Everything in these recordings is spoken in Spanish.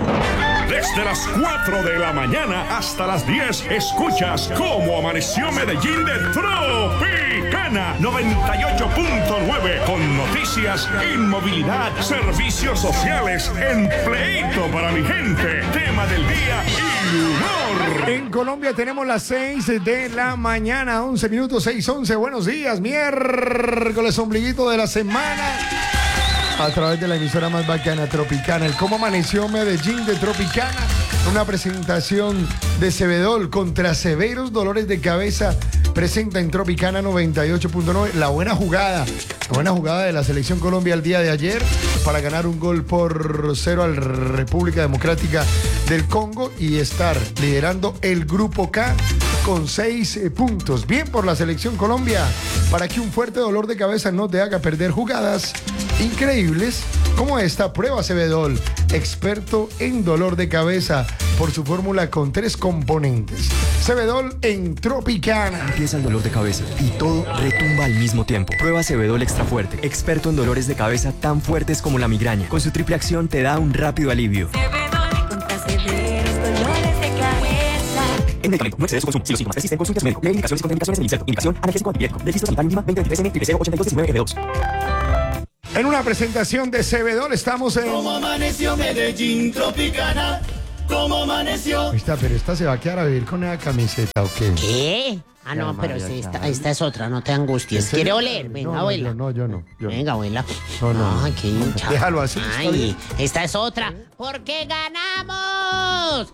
Desde las 4 de la mañana hasta las 10, escuchas cómo amaneció Medellín de Tropicana 98.9, con noticias, inmovilidad, servicios sociales, empleito para mi gente, tema del día y humor. En Colombia tenemos las 6 de la mañana, 11 minutos, 6:11. Buenos días, miércoles, ombliguito de la semana. A través de la emisora más bacana, Tropicana. El cómo amaneció Medellín de Tropicana. Una presentación de Cebedol contra severos dolores de cabeza. Presenta en Tropicana 98.9 la buena jugada. La buena jugada de la Selección Colombia el día de ayer para ganar 1-0 al República Democrática del Congo y estar liderando el Grupo K con 6 puntos. Bien por la Selección Colombia, para que un fuerte dolor de cabeza no te haga perder jugadas increíbles como esta. Prueba Cebedol, experto en dolor de cabeza, por su fórmula con 3 componentes. Cebedol en Tropicana. Empieza el dolor de cabeza y todo retumba al mismo tiempo. Prueba Cebedol Extra Fuerte, experto en dolores de cabeza tan fuertes como la migraña. Con su triple acción te da un rápido alivio. Cebedol contra severos dolores de cabeza. En medicamento, no excedes su consumo. Si los síntomas persisten, consulte a su médico. Lee indicaciones y contraindicaciones del insecto. Indicación, analgésico antibiótico. Registro sanitario mínima 2023N008219F2. En una presentación de Cebedol estamos en... ¿Cómo amaneció Medellín Tropicana? ¿Cómo amaneció? Pero esta se va a quedar a vivir con esa camiseta, ¿o qué? ¿Qué? Ah, no, pero esta es otra, no te angusties. ¿Quiere oler? Venga, abuela. Yo no. Venga, abuela. No. Ay, qué hincha. Déjalo así. Ay, esta es otra. ¡Porque ganamos!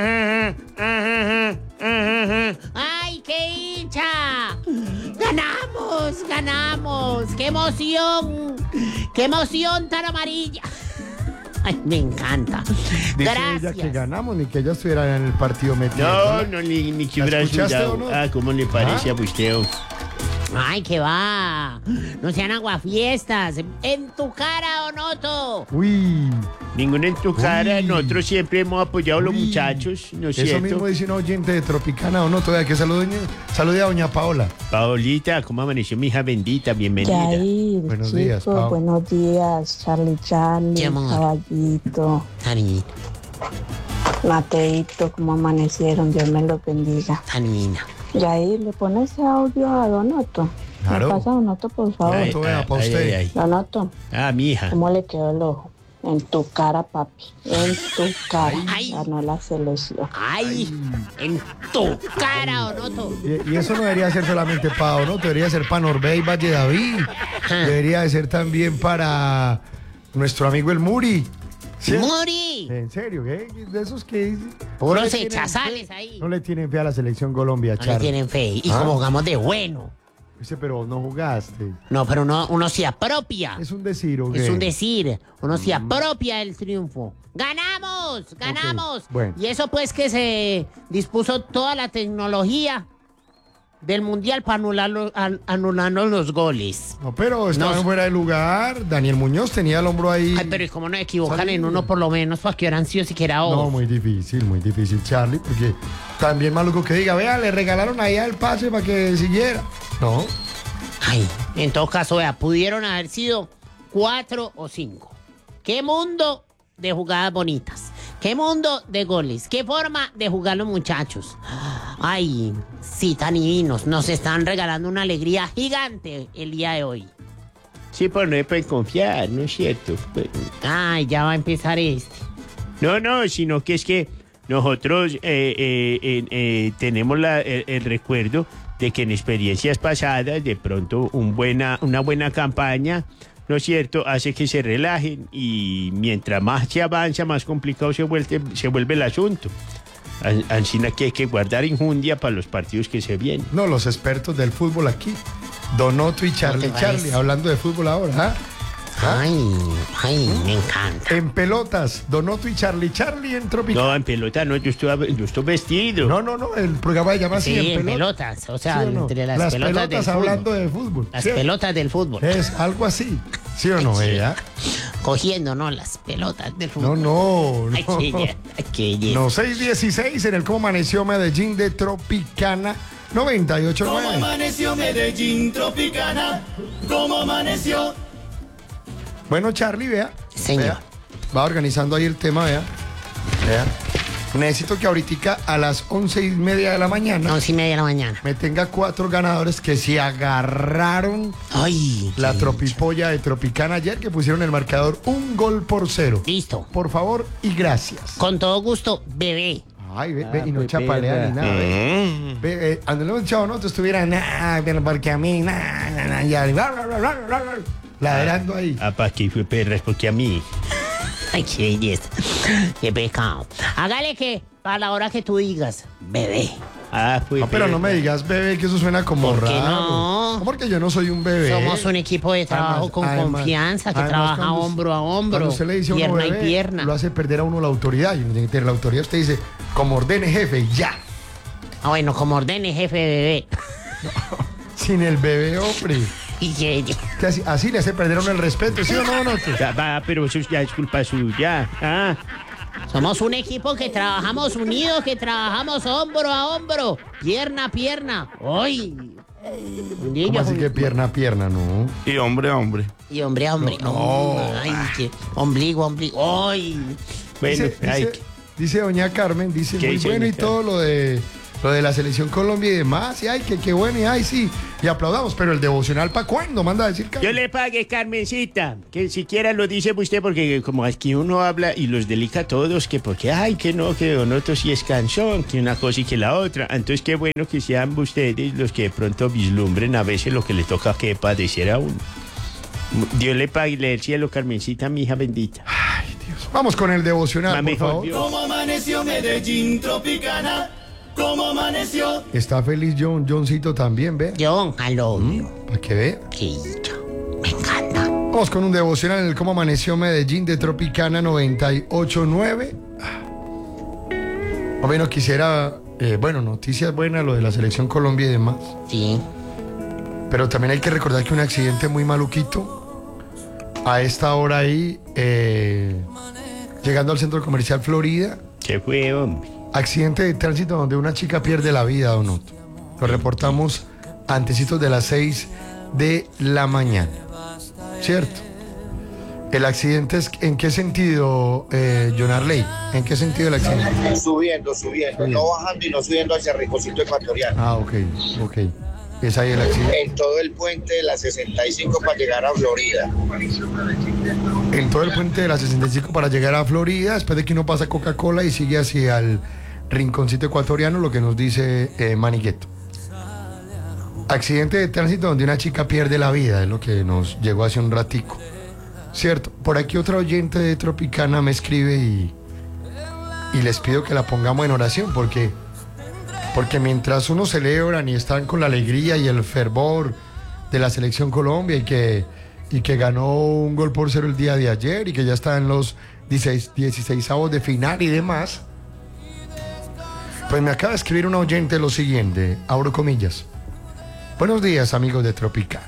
¡Ay, qué hincha! ¡Ganamos! ¡Qué emoción! ¡Qué emoción tan amarilla! Ay, me encanta. Dice Gracias. ella que ganamos, ni que ella estuviera en el partido metido. No, ni que hubiera escuchaste ayudado. o no? Ah, ¿cómo le parece a usted? Ay, que va. No sean aguafiestas. En tu cara, Onoto. Uy. Ninguno en tu cara. Uy. Nosotros siempre hemos apoyado a los Uy. muchachos, ¿no es Eso cierto? mismo dice un oyente de Tropicana, ¿o no? Todavía que salude a doña Paola. Paolita, ¿cómo amaneció mi hija bendita? Bienvenida. Yair, Buenos días, chicos, Pau. buenos días, Charlie, Mi amor. Caballito, Tanita, Mateito, ¿cómo amanecieron? Dios me los bendiga. Tanina. Yair, ¿le pone ese audio a Donoto? Claro. ¿Me pasa Donoto, por favor? Ay. Vea, pa' usted. Donoto, Ah, mi hija. ¿cómo le quedó el ojo? En tu cara, papi, en tu cara. Ay. Ganó la selección. Ay, en tu cara, Onoto. Y eso no debería ser solamente para, ¿no? Debería ser para Norbey y Valle David. Debería de ser también para nuestro amigo el Muri. ¿Sí? ¡Muri! En serio, ¿qué? De esos que... Puros no le tienen echazales fe- ahí. No le tienen fe a la selección Colombia, No le Charlie. tienen fe. Y ¿Ah? como jugamos de bueno. Dice, pero no jugaste. No, pero uno se apropia. Es un decir, ¿o qué? Es un decir. Uno se apropia del triunfo. ¡Ganamos! Ok, bueno. Y eso pues que se dispuso toda la tecnología del Mundial para anularnos los goles. No, pero estaban No. fuera de lugar. Daniel Muñoz tenía el hombro ahí. Ay, pero ¿y cómo no equivocan Salido. en uno por lo menos para que hubieran sido siquiera No, dos? muy difícil, Charlie, porque también maluco que diga, vea, le regalaron allá el pase para que siguiera. No. Ay, en todo caso, vea, pudieron haber sido 4 o 5. ¡Qué mundo de jugadas bonitas! ¡Qué mundo de goles! ¡Qué forma de jugar los muchachos! Ay, sí, tan divinos. Nos están regalando una alegría gigante el día de hoy. Sí, pero no se pueden confiar, ¿no es cierto? Pues, Ay, ya va a empezar este. no, sino que es que nosotros tenemos el recuerdo de que en experiencias pasadas, de pronto una buena campaña, ¿no es cierto?, hace que se relajen y mientras más se avanza, más complicado se vuelve el asunto. Así que hay que guardar injundia para los partidos que se vienen. No, los expertos del fútbol aquí. Donoto y Charlie, ¿No te parece? hablando de fútbol ahora. ¿Ah? Ay, me encanta. En pelotas, Donoto y Charlie en Tropical. No, en pelota no, yo estoy vestido. No, el programa se llama así, Sí, en pelotas. O sea, ¿Sí o no? entre las pelotas del fútbol. hablando de fútbol. Las ¿sí? pelotas del fútbol. Es algo así, ¿sí o no, Sí. ella? Cogiendo, ¿no? Las pelotas del No, fútbol. no. Ay, qué belleza. No, 6:16 en el Cómo Amaneció Medellín de Tropicana ¿Cómo 98.9. amaneció Medellín Tropicana? ¿Cómo amaneció? Bueno, Charlie, vea. Señor. Vea, va organizando ahí el tema, vea. Vea. Necesito que ahorita a las 11:30 de la mañana 11:30 de la mañana. me tenga 4 ganadores que se agarraron Ay. la qué tropipolla de Tropicana ayer, que pusieron el marcador 1-0. Listo. Por favor y gracias. Con todo gusto, bebé. Ay, ve, y no pues, chapalea perra. ni nada. Ve, andale un chavo, no te estuviera nada, pero porque a mí, nada, ya, ladrando ahí. Ah, ¿para qué fue perras? Porque a mí. Ay, qué belleza. Qué pecado. Hágale que a la hora que tú digas, bebé. Ah, fue No, pero no me digas bebé, que eso suena como ¿Por qué raro. no? Porque yo no soy un bebé. Somos un equipo de trabajo Además- con además- confianza, que además, trabaja cuando- hombro a hombro, Cuando usted le dice a uno pierna bebé, y pierna. lo hace perder a uno la autoridad. Y uno tiene que tener la autoridad. Usted dice, como ordene jefe, y ya. Ah, bueno, como ordene, jefe, bebé. Sin el bebé, hombre. Y que- Que así le hace perder a uno el respeto, ¿sí o no, Donoto? Ya va, pero eso ya es culpa suya. Ah, Somos un equipo que trabajamos unidos, que trabajamos hombro a hombro, pierna a pierna. ¡Ay! ¿Cómo así que pierna a pierna, no? Y hombre a hombre. Y hombre a hombre. No. Ay, que ombligo, ombligo. ¡Ay! bueno, ay, Dice doña Carmen, dice ¿Qué muy dice bueno y doña Carmen? todo lo de la selección Colombia y demás. Y ay, qué bueno, y ay, sí. Y aplaudamos, pero el devocional, ¿para cuándo? Manda a decir Carmen. yo le pague, Carmencita, que siquiera lo dice usted, porque como aquí uno habla y los delica a todos, que porque, ay, que no, que Donoto sí es cansón, que una cosa y que la otra. Entonces, qué bueno que sean ustedes los que de pronto vislumbren a veces lo que le toca que padecer a uno. Dios le pague el cielo, Carmencita, mi hija bendita. Vamos con el devocional, Va por mejor, favor. Dios. ¿Cómo amaneció Medellín Tropicana? ¿Cómo amaneció? Está feliz Johncito también, ¿ve? John, I love you. Para que vea. Qué dicha. Me encanta. Vamos con un devocional en el Cómo Amaneció Medellín de Tropicana 98.9. O menos quisiera, noticias buenas, lo de la selección Colombia y demás. Sí. Pero también hay que recordar que un accidente muy maluquito a esta hora ahí, llegando al centro comercial Florida, ¿Qué fue, hombre? accidente de tránsito donde una chica pierde la vida, Donoto. Lo reportamos antecitos de las 6 de la mañana. ¿Cierto? El accidente es, ¿en qué sentido, John Arley? ¿En qué sentido el accidente? Subiendo, no bajando y no subiendo hacia Ricocito Ecuatorial. Ah, ok. Es ahí el accidente. En todo el puente de la 65 para llegar a Florida. En todo el puente de la 65 para llegar a Florida, después de que uno pasa Coca-Cola y sigue hacia el rinconcito ecuatoriano, lo que nos dice Manigueto. Accidente de tránsito donde una chica pierde la vida, es lo que nos llegó hace un ratico. Cierto, por aquí otra oyente de Tropicana me escribe y les pido que la pongamos en oración, porque mientras uno celebran y están con la alegría y el fervor de la selección Colombia y que ganó 1-0 el día de ayer y que ya está en los 16avos de final y demás, pues me acaba de escribir una oyente lo siguiente, abro comillas. Buenos días, amigos de Tropicana.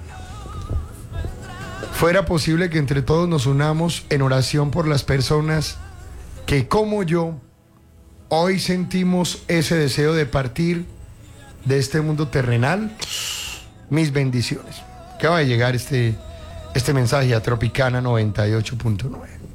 Fuera posible que entre todos nos unamos en oración por las personas que, como yo, hoy sentimos ese deseo de partir de este mundo terrenal. Mis bendiciones. Que va a llegar este mensaje a Tropicana 98.9.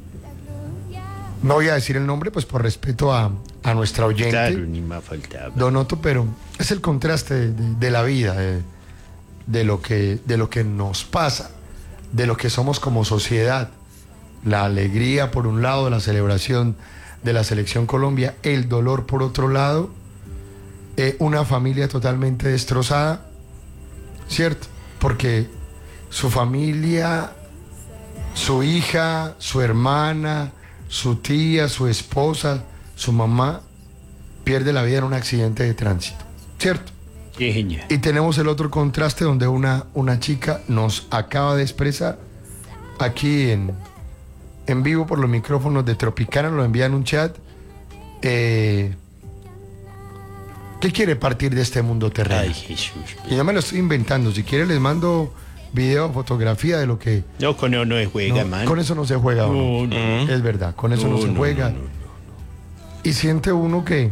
No voy a decir el nombre, pues por respeto a nuestra oyente. Claro, ni más faltaba. Donoto, pero es el contraste de la vida, de lo que nos pasa, de lo que somos como sociedad. La alegría por un lado, la celebración de la selección Colombia, el dolor por otro lado, una familia totalmente destrozada, ¿cierto? Porque su familia, su hija, su hermana, su tía, su esposa, su mamá, pierde la vida en un accidente de tránsito, ¿cierto? Qué genial. Y tenemos el otro contraste donde una chica nos acaba de expresar aquí en vivo por los micrófonos de Tropicana, lo envía en un chat, que quiere partir de este mundo terrenal. Ay, Jesús. Y yo me lo estoy inventando. Si quiere les mando video, fotografía de lo que... No, con eso no se juega, No, man. con eso no se juega. No, ¿no? no. Es verdad, con eso no se juega. Y siente uno que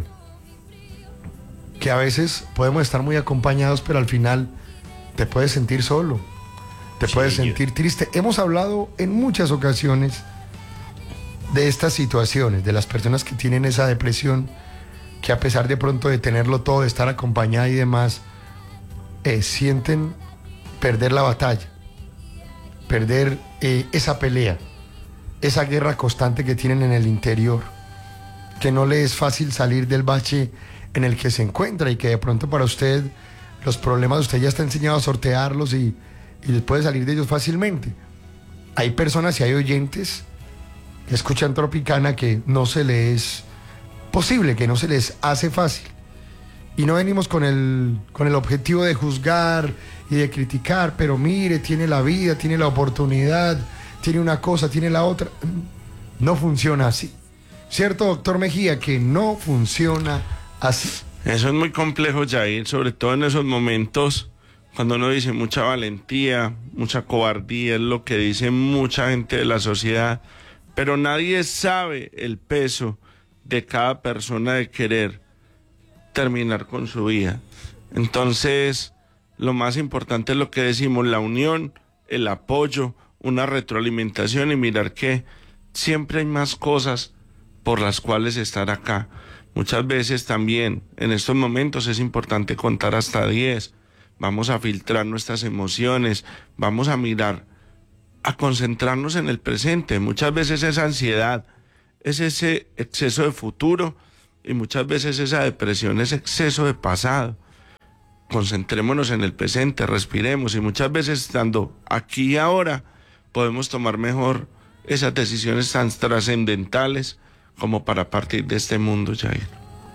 a veces podemos estar muy acompañados, pero al final te puedes sentir solo, te puedes sentir triste. Hemos hablado en muchas ocasiones de estas situaciones, de las personas que tienen esa depresión, que a pesar de pronto de tenerlo todo, de estar acompañada y demás, sienten perder la batalla, perder esa pelea, esa guerra constante que tienen en el interior, que no le es fácil salir del bache en el que se encuentra y que de pronto para usted los problemas usted ya está enseñado a sortearlos y puede salir de ellos fácilmente. Hay personas y hay oyentes que escuchan Tropicana que no se les posible, que no se les hace fácil. Y no venimos con el objetivo de juzgar y de criticar, pero mire, tiene la vida, tiene la oportunidad, tiene una cosa, tiene la otra. No funciona así. ¿Cierto, doctor Mejía, que no funciona así? Eso es muy complejo, Jair, sobre todo en esos momentos cuando uno dice mucha valentía, mucha cobardía, es lo que dice mucha gente de la sociedad, pero nadie sabe el peso de cada persona de querer terminar con su vida. Entonces, lo más importante es lo que decimos, la unión, el apoyo, una retroalimentación y mirar que siempre hay más cosas por las cuales estar acá. Muchas veces también en estos momentos es importante contar hasta 10. Vamos a filtrar nuestras emociones, vamos a mirar, a concentrarnos en el presente. Muchas veces esa ansiedad es ese exceso de futuro y muchas veces esa depresión es exceso de pasado. Concentrémonos en el presente, respiremos y muchas veces estando aquí y ahora podemos tomar mejor esas decisiones tan trascendentales como para partir de este mundo, Jair.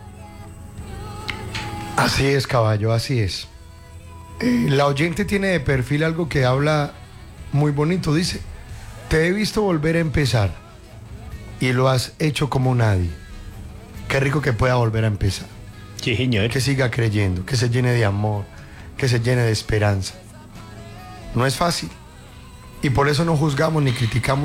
Así es, caballo, así es. La oyente tiene de perfil algo que habla muy bonito, dice: te he visto volver a empezar y lo has hecho como nadie. Qué rico que pueda volver a empezar. Sí, señor. Que siga creyendo, que se llene de amor, que se llene de esperanza. No es fácil y por eso no juzgamos ni criticamos